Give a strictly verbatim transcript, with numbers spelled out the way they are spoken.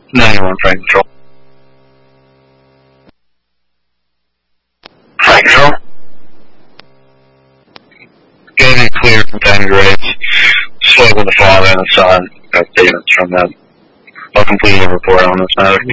ninety-one, Frank Control. Frank Control. Getting it clear from ten grades. Spoke with the father and the son. Got statements from them. I'll complete a report on this matter.